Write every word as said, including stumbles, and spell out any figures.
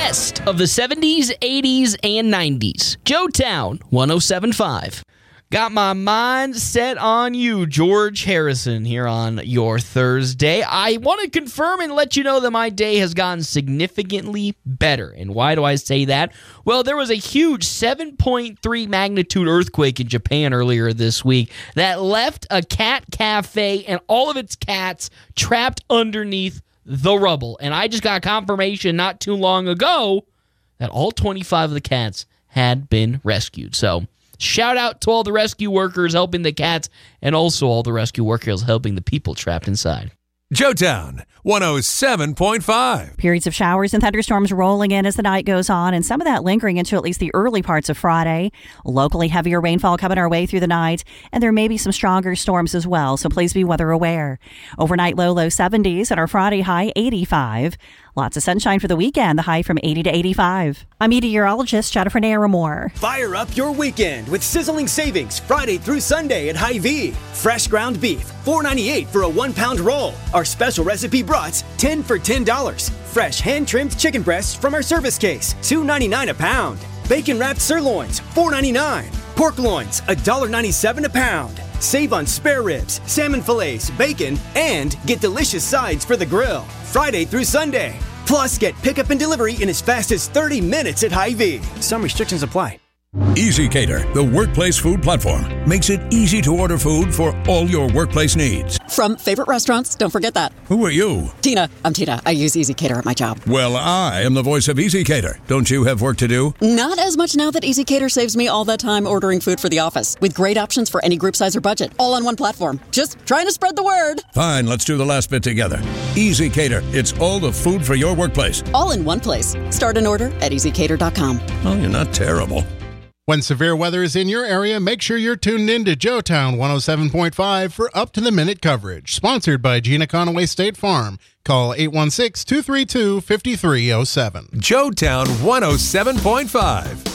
best of the seventies, eighties, and nineties. Joetown one oh seven point five. Got my mind set on you, George Harrison, here on your Thursday. I want to confirm and let you know that my day has gotten significantly better. And why do I say that? Well, there was a huge seven point three magnitude earthquake in Japan earlier this week that left a cat cafe and all of its cats trapped underneath the rubble. And I just got confirmation not too long ago that all twenty-five of the cats had been rescued. So, shout out to all the rescue workers helping the cats and also all the rescue workers helping the people trapped inside. Joetown one oh seven point five. Periods of showers and thunderstorms rolling in as the night goes on, and some of that lingering into at least the early parts of Friday. Locally heavier rainfall coming our way through the night, and there may be some stronger storms as well, so please be weather aware. Overnight low, low seventies, and our Friday high eighty-five. Lots of sunshine for the weekend, the high from eighty to eighty-five. I'm meteorologist Jennifer Naramore. Fire up your weekend with sizzling savings Friday through Sunday at Hy-Vee. Fresh ground beef, four ninety-eight for a one-pound roll. Our special recipe brats, ten for ten dollars. Fresh hand-trimmed chicken breasts from our service case, two ninety-nine a pound. Bacon-wrapped sirloins, four ninety-nine. Pork loins, one ninety-seven a pound. Save on spare ribs, salmon fillets, bacon, and get delicious sides for the grill. Friday through Sunday. Plus, get pickup and delivery in as fast as thirty minutes at Hy-Vee. Some restrictions apply. EasyCater, the workplace food platform, makes it easy to order food for all your workplace needs. From favorite restaurants, don't forget that. Who are you? Tina. I'm Tina. I use EasyCater at my job. Well, I am the voice of EasyCater. Don't you have work to do? Not as much now that EasyCater saves me all that time ordering food for the office, with great options for any group size or budget, all on one platform. Just trying to spread the word. Fine, let's do the last bit together. EasyCater, it's all the food for your workplace. All in one place. Start an order at easy cater dot com. Oh, you're not terrible. When severe weather is in your area, make sure you're tuned in to Joetown one oh seven point five for up-to-the-minute coverage. Sponsored by Gina Conaway State Farm. Call eight one six, two three two, five three zero seven. Joetown one oh seven point five.